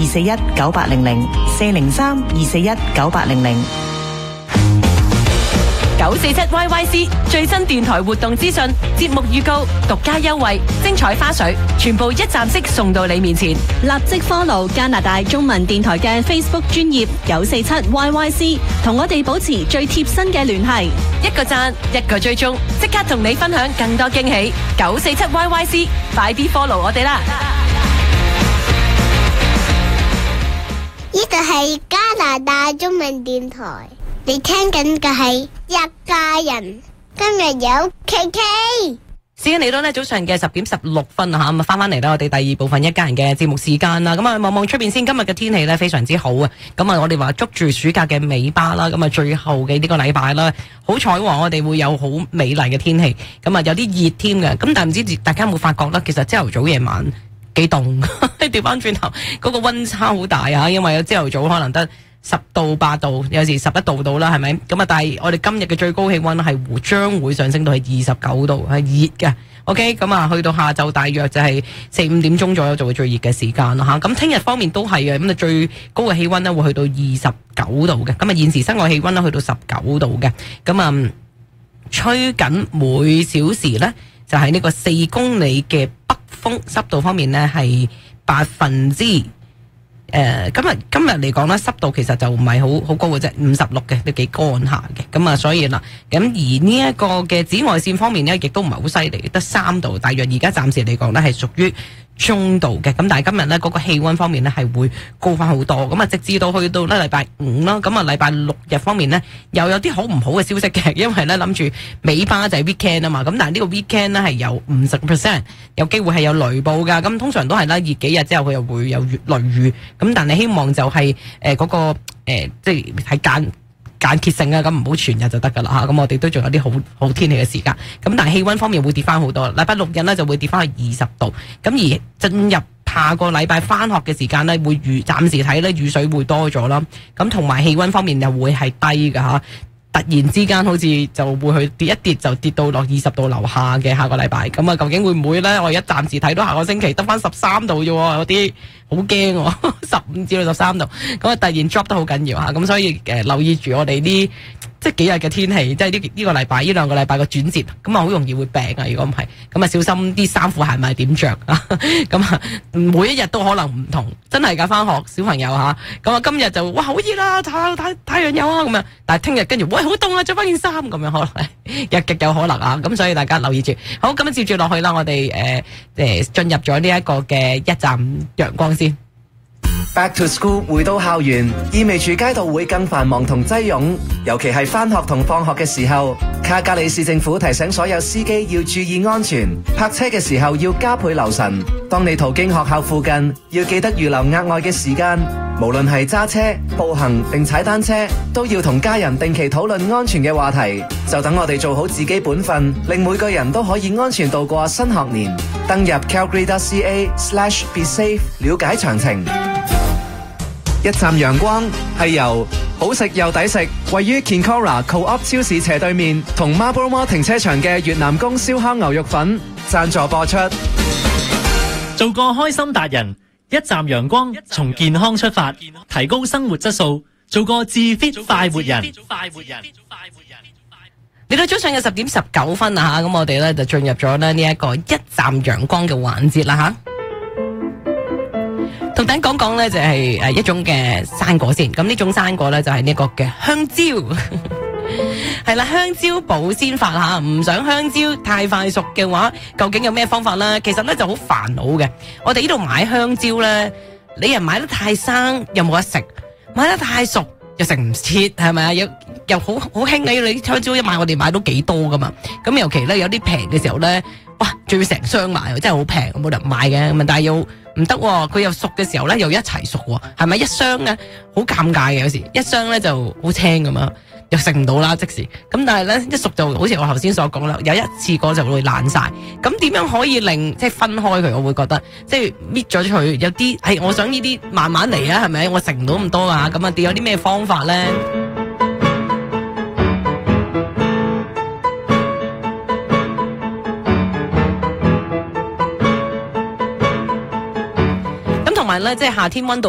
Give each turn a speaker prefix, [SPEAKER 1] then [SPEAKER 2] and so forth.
[SPEAKER 1] 403-241-9800，403-241-9800。
[SPEAKER 2] 947YYC 最新電台活動資訊、節目預告、獨家優惠、精彩花絮，全部一站式送到你面前。
[SPEAKER 3] 立即 follow 加拿大中文電台嘅 Facebook 專頁947YYC， 同我哋保持最貼身嘅聯繫。
[SPEAKER 2] 一個讚，一個追蹤，即刻同你分享更多驚喜。947YYC， 快啲 follow 我哋啦！
[SPEAKER 4] 呢度係加拿大中文電台。你聽緊嘅係一家人，今日有 KK。
[SPEAKER 2] 時間嚟到呢，早上嘅10點16分啊，咁啊翻嚟啦，我哋第二部分一家人嘅節目時間啦。咁啊望望出邊先，今日嘅天氣呢非常之好啊。咁啊我哋話捉住暑假嘅尾巴啦，咁啊最後嘅呢個禮拜啦，好彩我哋會有好美麗嘅天氣，咁啊有啲熱添嘅。咁但係唔知大家有冇發覺啦，其實朝頭早夜晚幾凍，調翻轉頭嗰個溫差好大啊，因為有朝頭早可能得10到8度，有時11度到啦，係咪？咁啊，但係我哋今日嘅最高氣溫係將會上升到係29度，係熱嘅。OK， 咁啊，去到下晝大約就係4、5點鐘左右就會最熱嘅時間啦吓。咁聽日方面都係嘅，咁啊最高嘅氣溫呢會去到29度嘅。咁啊現時室外氣溫呢去到19度嘅。咁啊吹緊每小時呢就係呢個4公里嘅北風，濕度方面呢係%。今日嚟講咧，濕度其實就唔係好高嘅啫，56嘅，都幾乾下嘅。咁啊，所以啦，咁而呢一個嘅紫外線方面呢，亦都唔係好犀利，得3度，大約而家暫時嚟講呢係屬於中度嘅。咁但係今日呢嗰個氣溫方面呢係會高翻好多。咁啊，直至到去到呢禮拜5啦，咁啊禮拜6日方面呢又有啲好唔好嘅消息嘅，因為呢諗住尾巴就係 weekend 啊嘛。咁但係呢個 weekend 呢係有50%有機會係有雷暴噶。咁通常都係啦，熱幾日之後佢又會有雷雨。咁但係希望就係嗰個即係間歇性啊，咁唔好全日就得噶啦吓。咁我哋都仲有啲好天氣嘅時間。咁但係氣溫方面會跌翻好多。禮拜6日呢就會跌翻去20度。咁而進入下個禮拜翻學嘅時間呢，會暫時睇呢雨水會多咗啦。咁同埋氣溫方面又會係低㗎吓。突然之間好似就會去跌一跌就跌到落20度樓下嘅下個禮拜。咁啊究竟會唔會呢？我而家暫時睇到下個星期得翻13度啫，有啲好驚喎，15至到13度。咁啊突然 drop 得好緊要吓。咁所以留意住我哋啲即係幾日嘅天氣，即係呢個禮拜呢2個禮拜嘅轉折，咁啊好容易會病啊！如果唔係，咁啊小心啲衫褲鞋咪點着啊！咁啊每一日都可能唔同，真係㗎返學小朋友吓，咁啊今日就哇好熱啦，太陽有啊咁樣，但係聽日跟住喂好凍啊，着翻件衫咁樣，可能日極有可能啊！咁所以大家留意住。好，咁接住落去啦，我哋進入咗呢一個嘅一站陽光先。
[SPEAKER 5] Back to school 回到校園，意味住街道會更繁忙同擠擁，尤其係返學同放學嘅時候。卡加里市政府提醒所有司機要注意安全，泊車嘅時候要加倍留神。當你途經學校附近，要記得預留額外嘅時間。無論係揸車、步行定踩單車，都要同家人定期討論安全嘅話題。就等我哋做好自己本分，令每個人都可以安全度過新學年。登入 calgary.ca/besafe 了解詳情。一站陽光係由好食又抵食，位於 Kinkora Co-op 超市斜對面同 Marlborough Mall 停車場嘅越南宮燒烤牛肉粉贊助播出。
[SPEAKER 6] 做個開心達人，一站陽光，從健康出發，提高生活質素，做個自 fit 快活人。
[SPEAKER 2] 嚟到早上嘅10點19分啊吓，咁我哋咧就進入咗呢一個一站陽光嘅環節啦吓。同大家講講咧就係一種嘅生果先，咁呢種生果咧就係呢個嘅香蕉，係啦，香蕉保鮮法吓，唔想香蕉太快熟嘅話，究竟有咩方法咧？其實咧就好煩惱嘅。我哋呢度買香蕉咧，你又買得太生又冇得食，買得太熟又食唔切，係咪啊？又好興嘅，你啲香蕉一買我哋買到幾多噶嘛？咁尤其咧有啲平嘅時候咧，哇，仲要成箱買，真係好平，冇得買嘅。咁但係又唔得，佢又熟嘅時候咧又一齊熟，係咪一箱咧好尷尬嘅？有時一箱咧就好青咁嘛，又食唔到啦即時。咁但係咧一熟就好似我頭先所講啦，有一次過就會爛晒。咁點樣可以令即係分開佢？我會覺得即係搣咗佢，有啲係我想呢啲慢慢嚟啊，係咪？我食唔到咁多啊，咁啊，有啲咩方法咧？同埋咧，即係夏天溫度